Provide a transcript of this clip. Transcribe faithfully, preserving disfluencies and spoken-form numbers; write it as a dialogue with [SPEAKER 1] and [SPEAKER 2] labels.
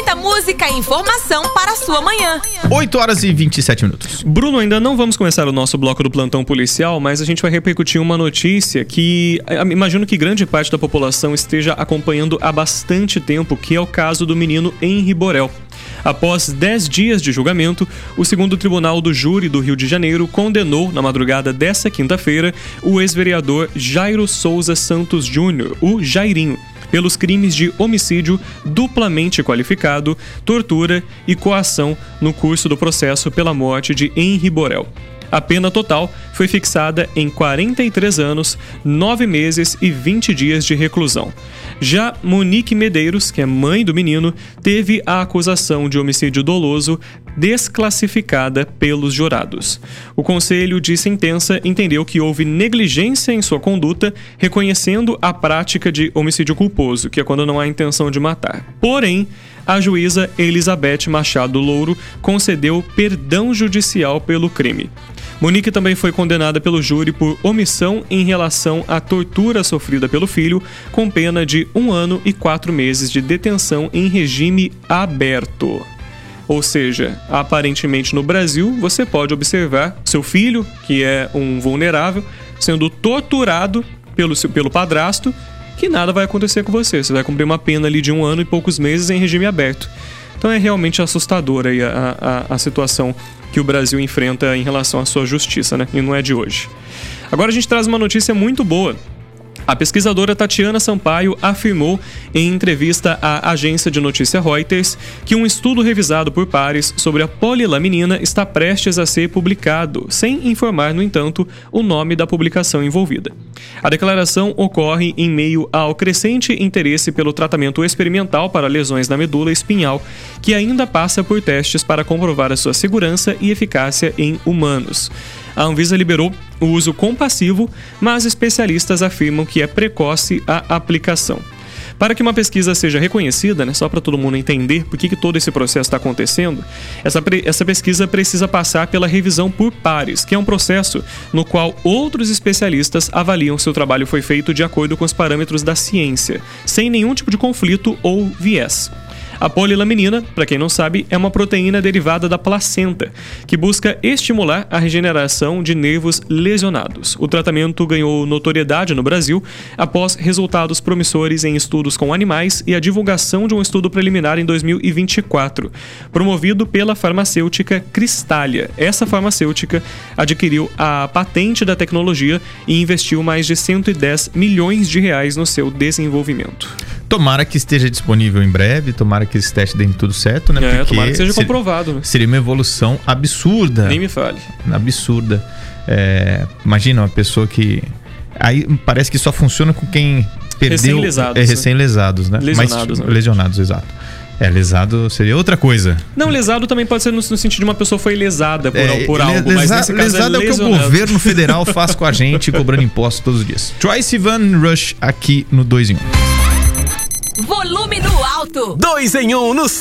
[SPEAKER 1] muita música e informação para a sua manhã.
[SPEAKER 2] oito horas e vinte e sete minutos.
[SPEAKER 3] Bruno, ainda não vamos começar o nosso bloco do plantão policial, mas a gente vai repercutir uma notícia que imagino que grande parte da população esteja acompanhando há bastante tempo, que é o caso do menino Henri Borel. Após dez dias de julgamento, o segundo Tribunal do Júri do Rio de Janeiro condenou, na madrugada desta quinta-feira, o ex-vereador Jairo Souza Santos Júnior, o Jairinho, pelos crimes de homicídio duplamente qualificado, tortura e coação no curso do processo pela morte de Henri Borel. A pena total foi fixada em quarenta e três anos, nove meses e vinte dias de reclusão. Já Monique Medeiros, que é mãe do menino, teve a acusação de homicídio doloso desclassificada pelos jurados. O Conselho de Sentença entendeu que houve negligência em sua conduta, reconhecendo a prática de homicídio culposo, que é quando não há intenção de matar. Porém, a juíza Elizabeth Machado Louro concedeu perdão judicial pelo crime. Monique também foi condenada pelo júri por omissão em relação à tortura sofrida pelo filho, com pena de um ano e quatro meses de detenção em regime aberto. Ou seja, aparentemente no Brasil, você pode observar seu filho, que é um vulnerável, sendo torturado pelo, pelo padrasto, que nada vai acontecer com você. Você vai cumprir uma pena ali de um ano e poucos meses em regime aberto. Então é realmente assustadora aí a, a, a situação que o Brasil enfrenta em relação à sua justiça, né? E não é de hoje. Agora a gente traz uma notícia muito boa. A pesquisadora Tatiana Sampaio afirmou em entrevista à agência de notícia Reuters que um estudo revisado por pares sobre a polilaminina está prestes a ser publicado, sem informar, no entanto, o nome da publicação envolvida. A declaração ocorre em meio ao crescente interesse pelo tratamento experimental para lesões na medula espinhal, que ainda passa por testes para comprovar a sua segurança e eficácia em humanos. A Anvisa liberou o uso compassivo, mas especialistas afirmam que é precoce a aplicação. Para que uma pesquisa seja reconhecida, né, só para todo mundo entender por que, que todo esse processo está acontecendo, essa, pre- essa pesquisa precisa passar pela revisão por pares, que é um processo no qual outros especialistas avaliam se o trabalho foi feito de acordo com os parâmetros da ciência, sem nenhum tipo de conflito ou viés. A polilaminina, para quem não sabe, é uma proteína derivada da placenta, que busca estimular a regeneração de nervos lesionados. O tratamento ganhou notoriedade no Brasil após resultados promissores em estudos com animais e a divulgação de um estudo preliminar em dois mil e vinte e quatro, promovido pela farmacêutica Cristália. Essa farmacêutica adquiriu a patente da tecnologia e investiu mais de cento e dez milhões de reais no seu desenvolvimento.
[SPEAKER 2] Tomara que esteja disponível em breve, tomara que esse teste dê tudo certo, né?
[SPEAKER 3] É,
[SPEAKER 2] Porque
[SPEAKER 3] tomara que seja
[SPEAKER 2] ser,
[SPEAKER 3] comprovado, né?
[SPEAKER 2] Seria uma evolução absurda.
[SPEAKER 3] Nem me fale.
[SPEAKER 2] Absurda. É, imagina uma pessoa que... Aí parece que só funciona com quem perdeu...
[SPEAKER 3] Recém-lesados.
[SPEAKER 2] É, recém-lesados, né?
[SPEAKER 3] Lesionados.
[SPEAKER 2] Mas, né? Lesionados, exato. É, lesado seria outra coisa.
[SPEAKER 3] Não, lesado também pode ser no, no sentido de uma pessoa foi lesada por,
[SPEAKER 2] é,
[SPEAKER 3] por algo,
[SPEAKER 2] lesa,
[SPEAKER 3] mas nesse caso
[SPEAKER 2] lesado
[SPEAKER 3] é
[SPEAKER 2] é o que o governo federal faz com a gente, cobrando impostos todos os dias. Troye Sivan, Rush, aqui no dois em um.
[SPEAKER 1] Volume no alto.
[SPEAKER 4] dois em um no